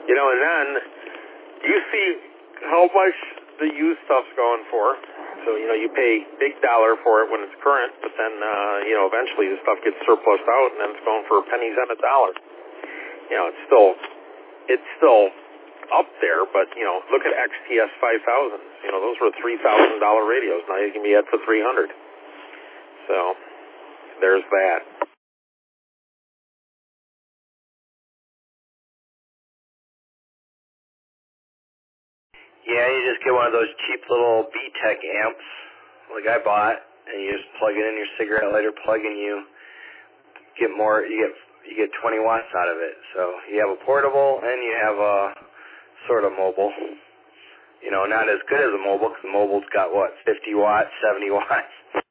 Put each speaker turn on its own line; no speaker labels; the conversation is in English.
And then you see how much the used stuff's going for. So, you pay big dollar for it when it's current, but then, eventually the stuff gets surplused out, and then it's going for pennies on a dollar. It's still up there, but, look at XTS 5000s. Those were $3,000 radios. Now you can be at for $300. So, there's that.
Yeah, you just get one of those cheap little B-Tech amps, like I bought, and you just plug it in your cigarette lighter plug, and you get 20 watts out of it. So you have a portable, and you have a sort of mobile. Not as good as a mobile, because the mobile's got, 50 watts, 70 watts.